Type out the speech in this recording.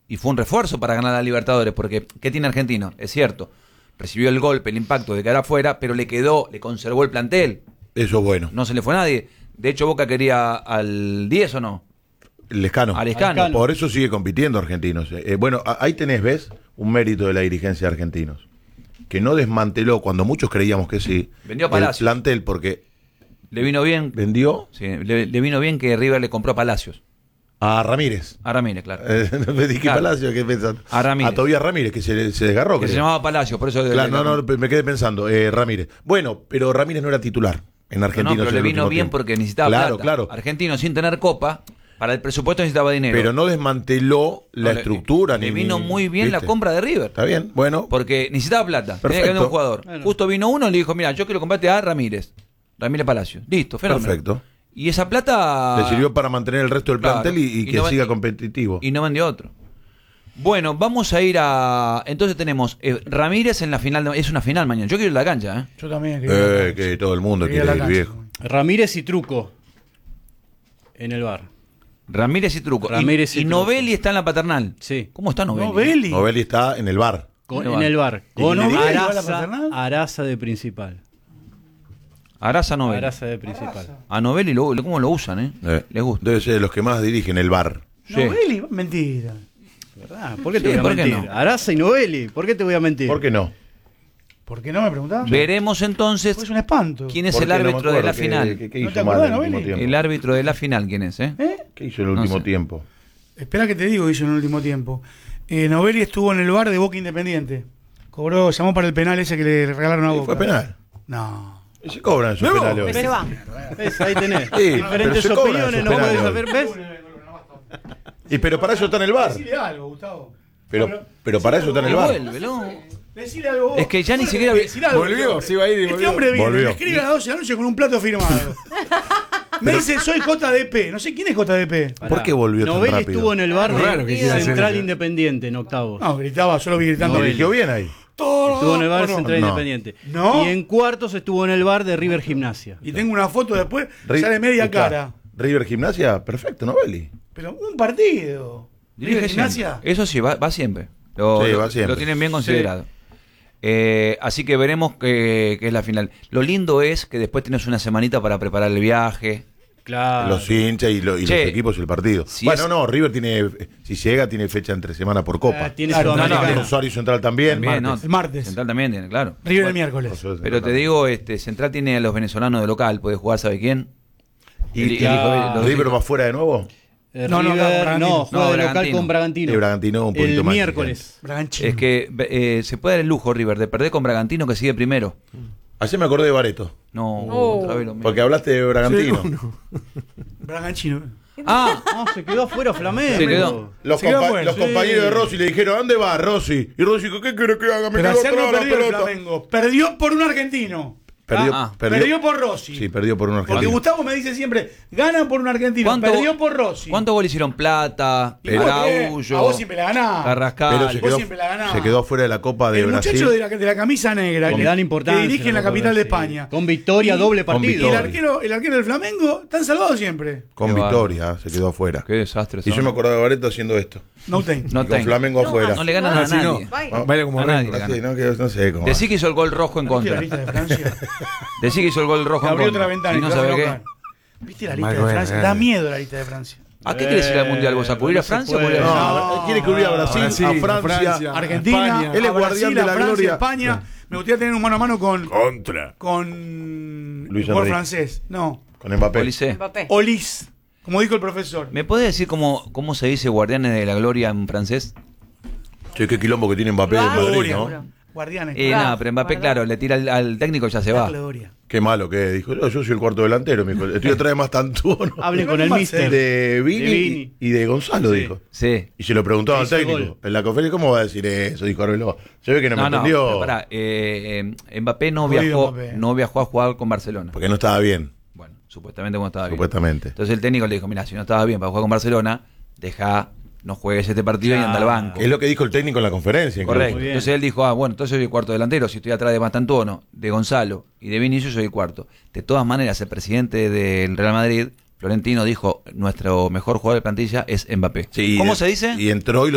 y fue un refuerzo para ganar a Libertadores, porque ¿qué tiene Argentino? Es cierto, recibió el golpe, el impacto de quedar afuera, pero le conservó el plantel. Eso es bueno. No se le fue a nadie. De hecho, Boca quería al 10 o no. Lescano. A Lescano. Por eso sigue compitiendo Argentinos. Bueno, ahí tenés, ¿ves? Un mérito de la dirigencia de Argentinos. Que no desmanteló, cuando muchos creíamos que sí, Vendió a Palacios. el plantel, porque Le vino bien. vendió Sí, le vino bien que River le compró a Palacios. a Ramírez. A Ramírez, claro. No me dije Claro. Palacio, ¿qué pensás? A Ramírez. A Tobias Ramírez, que se desgarró. Que se creo. llamaba Palacios, por eso... Claro, no, me quedé pensando. Ramírez. Bueno, pero Ramírez no era titular en No, Argentina. pero le vino bien porque necesitaba Claro, plata. claro. Argentino, sin tener copa, para el presupuesto necesitaba dinero. Pero no desmanteló la estructura. Le vino muy bien la compra de River. Está bien, bueno. Porque necesitaba plata. Tenía que Perfecto. vender un jugador. Bueno. Justo vino uno y le dijo, mira, yo quiero comprarte a Ramírez Palacios. Listo, fenómeno. Perfecto. Y esa plata... Le sirvió para mantener el resto del Claro. plantel y que no siga ven- competitivo. Y no vendió otro. Bueno, vamos a ir a... Entonces tenemos Ramírez en la final. Es una final mañana. Yo quiero ir a la cancha, ¿eh? Yo también quería. Que todo el mundo Quería quiere la ir, cancha. viejo. Ramírez y Truco en el bar. Ramírez y Truco. Ramírez y y Truco. Novelli está en la paternal. Sí. ¿Cómo está Novelli? Novelli. Novelli está en el bar. En el bar. ¿Y Con quién le dice? ¿Va a la Araza, paternal? Araza de principal. Araza Novelli. Araza de principal. A Novelli, ¿cómo lo usan, eh? Les gusta. Debe ser de los que más dirigen el bar. Sí. Novelli, mentira. ¿Verdad? ¿Por qué te Sí, voy a ¿por qué mentir? no? Araza y Novelli. ¿Por qué te voy a mentir? ¿Por qué no? ¿Por qué no me preguntás? Veremos entonces Pues es un espanto. quién es ¿Por el qué? No me árbitro de la acuerdo. final. ¿Qué ¿No hizo te mal acordás, en el último Novelli? tiempo? El árbitro de la final, ¿quién es, eh? ¿Qué hizo en el No último sé. tiempo? Espera que te digo que hizo en el último tiempo. Novelli estuvo en el bar de Boca Independiente. Llamó para el penal ese que le regalaron a Boca. ¿Fue penal? No. Y se cobran esos Luego, penales hoy. Pero va. ¿Ves? Ahí tenés. Sí, Diferentes pero se cobran opiniones, esos no podés penales saber. ¿Ves? Pero para eso está en el bar. Decile algo, Gustavo. Pero para eso está en el Y bar. vuélvelo. Decile algo vos. Es que ya ni siquiera- Decile algo, Volvió, hombre. se iba a ir y Este volvió. hombre viene, Volvió. me escribe a las 12 de la noche con un plato firmado. Me dice, soy JDP. No sé quién es JDP. ¿Por qué volvió tan Novelli rápido? estuvo en el bar Raro que de quiera hacer Central eso. Independiente en octavos. No, gritaba, solo vi gritando. Novelli. Dirigió bien ahí. Estuvo en el bar de ¿O no? Central No. Independiente. No. Y en cuartos estuvo en el bar de River Gimnasia. Y tengo una foto después, sale media Escuchá, cara. River Gimnasia, perfecto, Novelli. Pero un partido. Dirige ¿River Gimnasia? siempre. Eso sí, va siempre. Sí, va siempre. Lo tienen bien considerado. Así que veremos qué es la final. Lo lindo es que después tienes una semanita para preparar el viaje. Claro. Los hinchas y los Che, equipos y el partido. si Bueno, es- no, River tiene, si llega, tiene fecha entre semana por Copa. Tiene Claro, Sudamericana. no, Rosario Central también. También, martes. El martes. Central también tiene, claro. River el miércoles. Pero te digo, Central tiene a los venezolanos de local. Puede jugar, ¿sabe quién? ¿Y claro. River va fuera de nuevo? No, no, River, Bragantino. no, juega No, de local Bragantino. con Bragantino. El Bragantino un poquito El más miércoles. Bragantino. Es que se puede dar el lujo, River, de perder con Bragantino, que sigue primero. Ayer me acordé de Bareto, No, Oh. otra vez lo mismo. porque hablaste de Bragantino. Bragantino. Ah, No, se quedó afuera Flamengo. Se quedó. Los, Se quedó compa- fuera, los sí. compañeros de Rossi le dijeron, ¿a dónde va Rossi? Y Rossi dijo, ¿qué quiere que haga? Me Pero quedó ayer no atrás la perdió el pelota. Flamengo. Perdió por un argentino. Perdió, Perdió por Rossi. Sí, perdió por un Porque argentino. Gustavo me dice siempre, gana por un argentino. Perdió por Rossi. ¿Cuántos goles hicieron? Plata, ¿Y por qué? Araújo, A vos siempre la ganás. Carrascal. Pero se Vos quedó, siempre la ganás. se quedó fuera de la Copa de El Brasil. muchacho de la camisa negra, Le dan importancia. que dirige en la capital de España. Con victoria, doble Con partido. Y el victoria. arquero del Flamengo, están salvados siempre. Con Qué victoria, se quedó afuera. Qué desastre. Y yo me acordaba de Bareto haciendo esto. No ten. No Y con tengo. Flamengo afuera. No le ganan a Así no. nadie. Vaya. Baila como A nadie Rengo. le gana. Sí, no sé cómo. Decí que hizo el gol rojo en ¿Viste la contra. lista de Francia? Decí que hizo el gol rojo en Abrió contra. otra ventana Y y no te vas a sabe qué. enojar. ¿Viste la lista Mal de gol, Francia? Da miedo la lista de Francia. ¿A qué querés ir al mundial vos? ¿A cubrir a No se Francia? puede. ¿Cubrir a- No, quiere cubrir a Brasil, Brasil, a Francia, Francia. Argentina, España. Él es a guardián Brasil, de a la Francia, gloria. España. Me gustaría tener un mano a mano con Luis el jugador Enrique. francés. No, Con Mbappé. Olise. Mbappé. Olis, como dijo el profesor. ¿Me podés decir cómo se dice guardianes de la gloria en francés? Che, qué quilombo que tiene Mbappé en Claro. Madrid, Gloria, ¿no? Guardianes. No, pero Mbappé, ¿verdad? claro, le tira al técnico y ya se La va. gloria. Qué malo que es. Dijo, no, yo soy el cuarto delantero, me dijo. Estoy atrás de Mastantuono. Hablen con el mister. De Vini, De Vini. y de Gonzalo, Sí. dijo. Sí. Y se lo preguntaba al Hizo el técnico. gol. En la conferencia, ¿cómo va a decir eso? Dijo Arbeloa. Se ve que no me entendió. pero pará, Mbappé no Jodido viajó, Mbappé. no viajó a jugar con Barcelona. Porque no estaba bien, Bueno, supuestamente como estaba bien. supuestamente. Entonces el técnico le dijo, mira, si no estaba bien para jugar con Barcelona, no juegues este partido y anda al banco. Es lo que dijo el técnico en la conferencia. incluso. Correcto. Muy bien. Entonces él dijo, bueno, entonces soy el cuarto delantero. Si estoy atrás de Mastantuono, de Gonzalo y de Vinicius, soy el cuarto. De todas maneras, el presidente del Real Madrid, Florentino, dijo, nuestro mejor jugador de plantilla es Mbappé. Sí, ¿Cómo se dice? Y entró y